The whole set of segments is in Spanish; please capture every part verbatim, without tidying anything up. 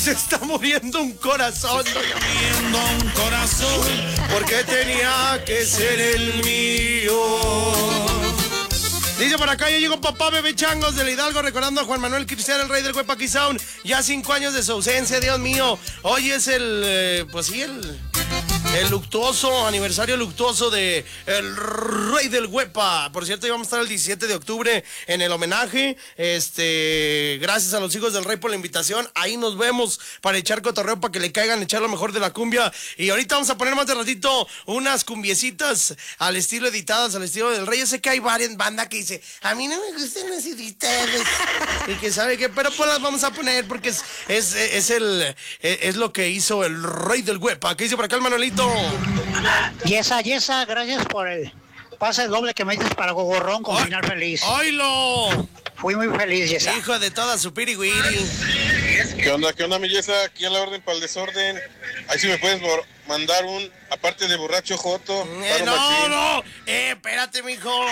Se está muriendo un corazón. Se está muriendo un corazón. Porque tenía que ser el mío. Dice por acá, yo llego papá Bebé Changos del Hidalgo recordando a Juan Manuel Cristiano, el rey del Huepa Sound. Ya cinco años de su ausencia, Dios mío. Hoy es el, eh, pues sí, el... El luctuoso, aniversario luctuoso de el rey del Huepa. Por cierto, íbamos a estar el diecisiete de octubre en el homenaje. Este, gracias a los hijos del rey por la invitación. Ahí nos vemos para echar cotorreo, para que le caigan, echar lo mejor de la cumbia. Y ahorita vamos a poner más de ratito unas cumbiecitas al estilo editadas, al estilo del rey. Yo sé que hay varias bandas que dice, a mí no me gustan las editadas. Y que sabe que, pero pues las vamos a poner porque es, es, es el, es lo que hizo el rey del Huepa. ¿Qué dice por acá el Manuelito? Yesa, Yesa, gracias por el pase doble que me dices para Gogorrón con ¡Ay, final feliz. ¡Oilo! Fui muy feliz, Yesa. Hijo de toda su pirigüiri. ¿Qué onda, qué onda, mi Yesa? Aquí a la orden para el desorden. Ahí sí me puedes mandar un, aparte de borracho joto. Eh, no, machín. no, eh, espérate, mijo.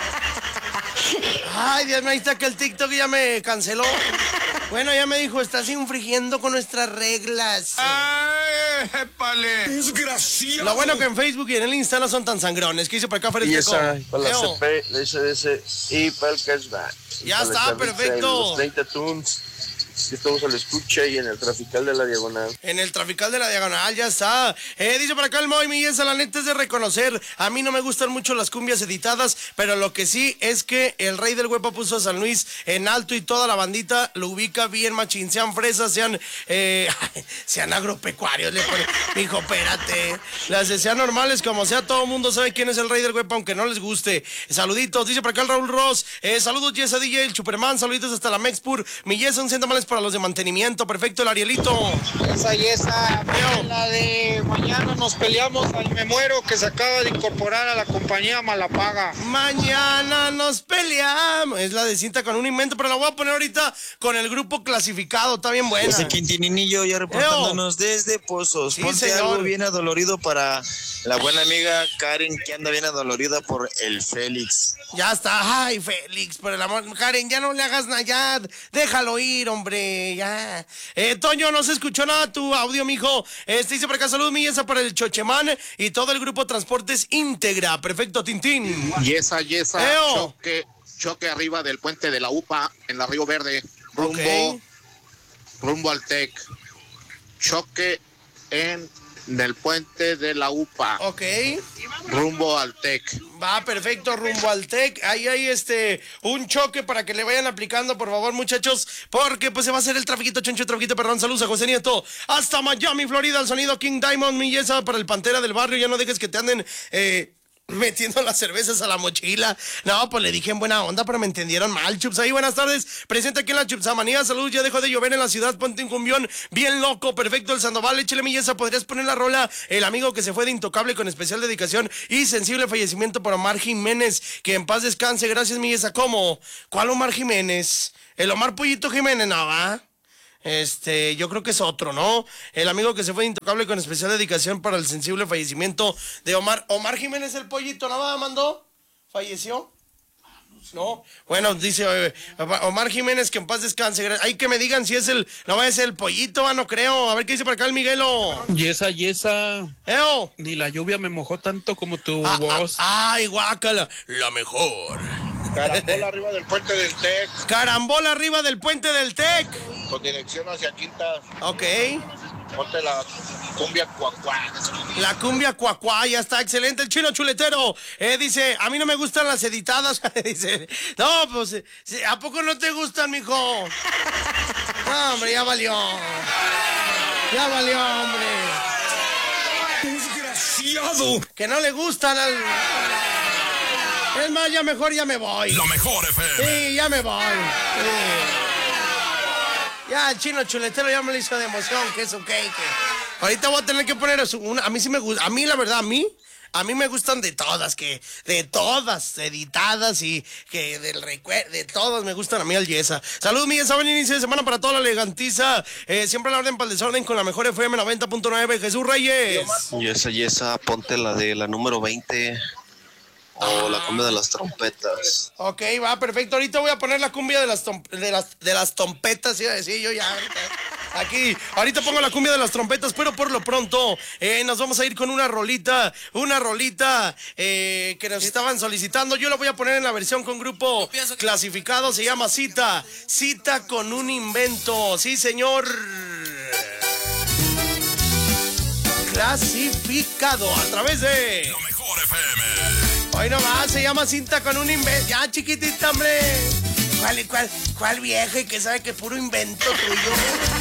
Ay, Dios mío, ahí está que el TikTok ya me canceló. Bueno, ya me dijo, estás infringiendo con nuestras reglas. ¡Ay, épale! ¡Desgraciado! Lo bueno que en Facebook y en el Insta no son tan sangrones. ¿Qué hizo para acá, Fred? Y esa, para la C P, la S D S y para el cashback. Ya está, perfecto. Los treinta tunes. Que estamos al escucha y en el trafical de la diagonal. En el trafical de la diagonal, ya está. Eh, dice por acá el Moy, mi Yesa, la neta es de reconocer. A mí no me gustan mucho las cumbias editadas, pero lo que sí es que el rey del Huepa puso a San Luis en alto y toda la bandita lo ubica bien machín. Sean fresas, sean eh, sean agropecuarios, le pone. Mijo, espérate. Las sean normales, como sea, todo el mundo sabe quién es el rey del Huepa, aunque no les guste. Saluditos, dice por acá el Raúl Ross. Eh, saludos, Yesa D J, el Superman, saluditos hasta la Mexpur. Mi Yesa, un ciento males para los de mantenimiento. Perfecto, el Arielito. Esa y esa, la de mañana nos peleamos al me muero que se acaba de incorporar a la compañía Malapaga. Mañana nos peleamos. Es la de cinta con un invento, pero la voy a poner ahorita con el grupo clasificado. Está bien buena. Ese Quintininillo ya reportándonos Eo. desde Pozos. Sí, Ponte señor. Algo bien adolorido para la buena amiga Karen, que anda bien adolorida por el Félix. Ya está. Ay, Félix, por el amor. Karen, ya no le hagas nada. Déjalo ir, hombre. Ya. Eh, Toño, no se escuchó nada tu audio, mijo. Este dice por acá, salud, mi Yesa, para el Chochemán y todo el grupo Transportes Íntegra. Perfecto, Tintín. Yesa, Yesa. Choque, choque arriba del puente de la U P A en la Río Verde. Rumbo, okay. rumbo al T E C. Choque en del puente de la U P A. Ok. Rumbo al T E C. Va, perfecto, rumbo al T E C. Ahí hay este, un choque para que le vayan aplicando, por favor, muchachos, porque pues se va a hacer el trafiquito, choncho, trafiquito, perdón. Saludos a José Nieto. Hasta Miami, Florida, el sonido King Diamond, mi Yesa, para el Pantera del barrio. Ya no dejes que te anden, eh... metiendo las cervezas a la mochila. No, pues le dije en buena onda, pero me entendieron mal, Chups. Ahí, buenas tardes. Presente aquí en la Chupsamanía. Salud, ya dejó de llover en la ciudad. Ponte un cumbión bien loco. Perfecto, el Sandoval. Échale, mi Yesa. ¿Podrías poner la rola? El amigo que se fue de Intocable con especial dedicación y sensible fallecimiento por Omar Jiménez. Que en paz descanse. Gracias, mi Yesa. ¿Cómo? ¿Cuál Omar Jiménez? ¿El Omar Pollito Jiménez? No, va. Este, yo creo que es otro, ¿no? El amigo que se fue de Intocable con especial dedicación para el sensible fallecimiento de Omar. Omar Jiménez, el Pollito, ¿no va, mandó? ¿Falleció? No. Bueno, dice eh, Omar Jiménez, que en paz descanse. Hay que me digan si es el, no va a ser el Pollito, ah, no creo. A ver qué dice para acá el Miguelo. Yesa, Yesa. Eo. Ni la lluvia me mojó tanto como tu ah, voz. Ah, ay, guácala. La mejor. Carambola arriba del puente del T E C. Carambola arriba del puente del T E C. Con dirección hacia Quinta. Ok. Ponte la cumbia cuacuá. La cumbia cuacuá, ya está, excelente. El Chino Chuletero eh, dice, a mí no me gustan las editadas. Dice, no, pues, ¿a poco no te gustan, mijo? No, hombre, ya valió. Ya valió, hombre. Desgraciado. Que no le gustan al... Es más, ya mejor ya me voy. Lo mejor, F M. Sí, ya me voy. Sí. Ya el Chino Chuletero ya me lo hizo de emoción, que es ok. Que... Ahorita voy a tener que poner una... A mí sí me gusta, a mí la verdad, a mí, a mí me gustan de todas, que de todas, editadas y que del recuerdo, de todas me gustan a mí al Yesa. Saludos, mi Yesa, buen inicio de semana para toda la elegantiza. Eh, siempre la orden para el desorden con la mejor F M noventa punto nueve. Jesús Reyes. Yesa, Yesa, ponte la de la número veinte. O la cumbia de las trompetas. Ok, va, perfecto. Ahorita voy a poner la cumbia de las, de las, de las trompetas, iba a decir yo ya. Ahorita. Aquí, ahorita pongo la cumbia de las trompetas, pero por lo pronto eh, nos vamos a ir con una rolita, una rolita eh, que nos estaban solicitando. Yo la voy a poner en la versión con grupo clasificado, se llama Cita, Cita con un invento. Sí, señor. Clasificado a través de Lo mejor F M. Hoy nomás se llama Cinta con un invento. Ya, chiquitita, hombre. ¿Cuál, cuál, cuál vieja y que sabe que puro invento tuyo?